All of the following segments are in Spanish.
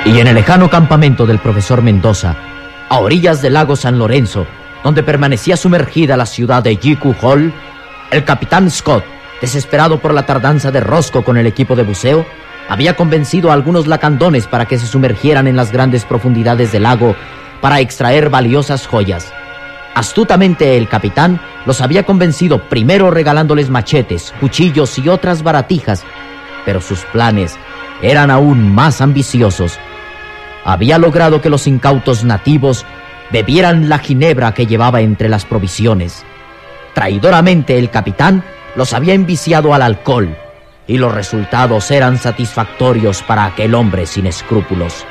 Y en el lejano campamento del profesor Mendoza, a orillas del lago San Lorenzo, donde permanecía sumergida la ciudad de Jiku Hall, el capitán Scott, desesperado por la tardanza de Roscoe con el equipo de buceo, había convencido a algunos lacandones para que se sumergieran en las grandes profundidades del lago para extraer valiosas joyas. Astutamente el capitán los había convencido primero regalándoles machetes, cuchillos y otras baratijas, pero sus planes eran aún más ambiciosos. Había logrado que los incautos nativos bebieran la ginebra que llevaba entre las provisiones. Traidoramente el capitán los había enviciado al alcohol, y los resultados eran satisfactorios para aquel hombre sin escrúpulos.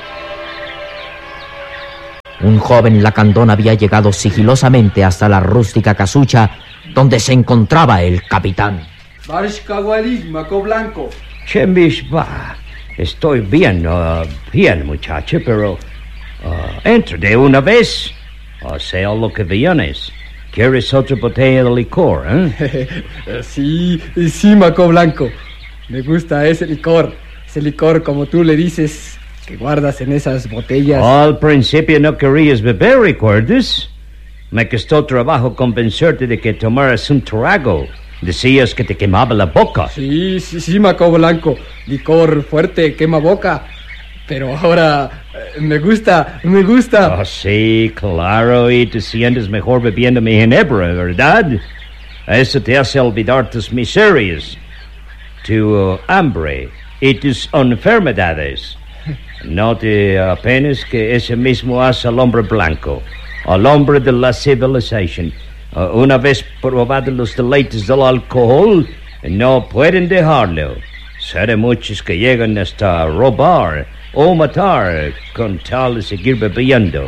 Un joven lacandón había llegado sigilosamente hasta la rústica casucha donde se encontraba el capitán. Maco Blanco. Chembishba, estoy bien, bien, muchacho, pero entra de una vez, o sea lo que vienes. ¿Quieres otra botella de licor, Sí, Maco Blanco. Me gusta ese licor como tú le dices, que guardas en esas botellas. Al principio no querías beber, ¿recuerdas? Me costó trabajo convencerte de que tomaras un trago. Decías que te quemaba la boca. Sí, Maco Blanco. Licor fuerte, quema boca. Pero ahora me gusta. Oh, sí, claro, y te sientes mejor bebiendo mi ginebra, ¿verdad? Eso te hace olvidar tus miserias, tu hambre y tus enfermedades. No te apenes que ese mismo hace al hombre blanco, al hombre de la civilización. Una vez probado los deleites del alcohol, no pueden dejarlo. Sé de muchos que llegan hasta robar o matar con tal de seguir bebiendo.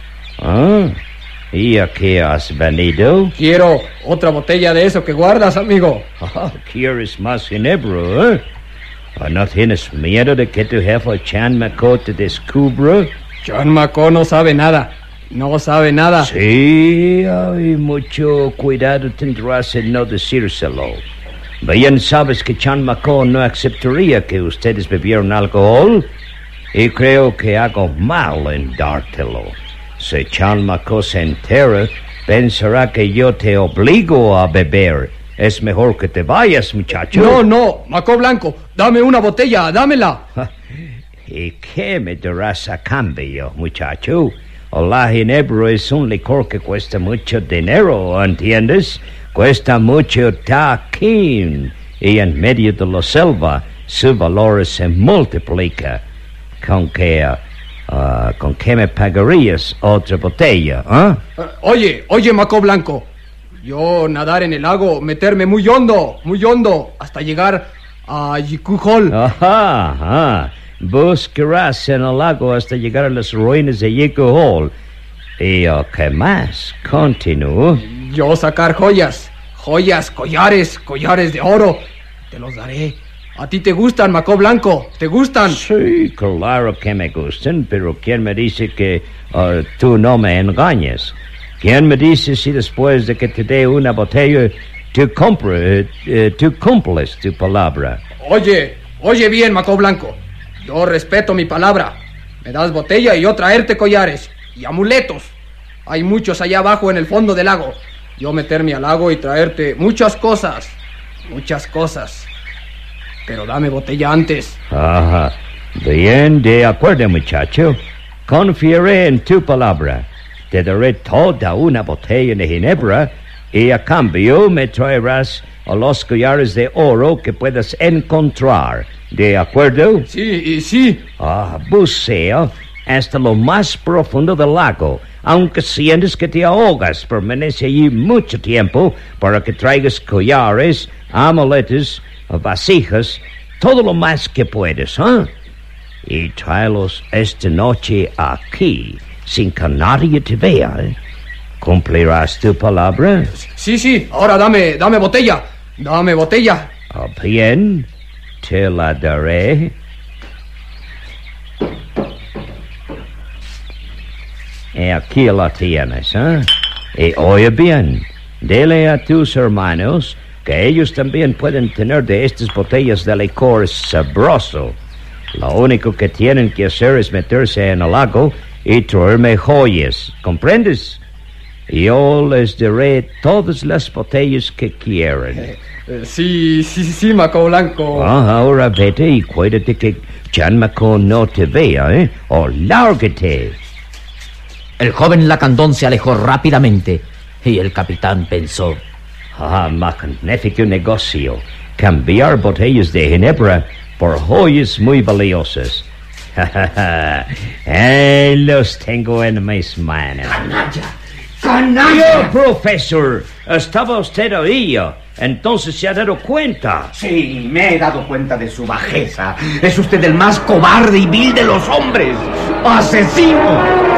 ¿Y a qué has venido? Quiero otra botella de eso que guardas, amigo. ¿Quieres más ginebra, ¿No tienes miedo de que tu jefe Chan Maco te descubra? Chan Maco no sabe nada. No sabe nada. Sí, y mucho cuidado tendrás en no decírselo. Bien sabes que Chan Maco no aceptaría que ustedes bebieran alcohol, y creo que hago mal en dártelo. Si Chan Maco se entera, pensará que yo te obligo a beber. Es mejor que te vayas, muchacho. No, Maco Blanco, dame una botella, dámela. ¿Y qué me darás a cambio, muchacho? La ginebra es un licor que cuesta mucho dinero, ¿entiendes? Cuesta mucho taquín, y en medio de la selva su valor se multiplica. ¿Con qué me pagarías otra botella, Oye, Maco Blanco, yo nadar en el lago, meterme muy hondo, hasta llegar a Jiku Hall. Ajá. Buscarás en el lago hasta llegar a las ruinas de Jiku Hall. ¿Y qué más? Continúo. Yo sacar joyas, collares de oro. Te los daré. ¿A ti te gustan, Maco Blanco? ¿Te gustan? Sí, claro que me gustan, pero ¿quién me dice que tú no me engañes? ¿Quién me dice si después de que te dé una botella tú cumples tu palabra? Oye bien, Maco Blanco. Yo respeto mi palabra. Me das botella y yo traerte collares y amuletos. Hay muchos allá abajo en el fondo del lago. Yo meterme al lago y traerte muchas cosas. Pero dame botella antes. Ajá. Bien, de acuerdo, muchacho. Confiaré en tu palabra. Te daré toda una botella de ginebra y a cambio me traerás a los collares de oro que puedas encontrar. ¿De acuerdo? Sí. Bucea hasta lo más profundo del lago. Aunque sientes que te ahogas, permanece allí mucho tiempo para que traigas collares, amuletos, vasijas, todo lo más que puedes, Y tráelos esta noche aquí, sin que nadie te vea, ¿Cumplirás tu palabra? Sí. Ahora dame botella. Dame botella. Bien, te la daré. Y aquí la tienes, Y oye bien, dile a tus hermanos que ellos también pueden tener de estas botellas de licor sabroso. Lo único que tienen que hacer es meterse en el lago y traerme joyas, ¿comprendes? Yo les daré todas las botellas que quieran. Sí, Maco Blanco. Ahora vete y cuídate que Jan Maco no te vea, ¿eh? ¡O lárgate! El joven lacandón se alejó rápidamente y el capitán pensó: magnífico negocio. Cambiar botellas de ginebra por joyas muy valiosas. Los tengo en mis manos. ¡Canalla! Profesor, estaba usted ahí. Entonces se ha dado cuenta. Sí, me he dado cuenta de su bajeza. Es usted el más cobarde y vil de los hombres. ¡Asesino!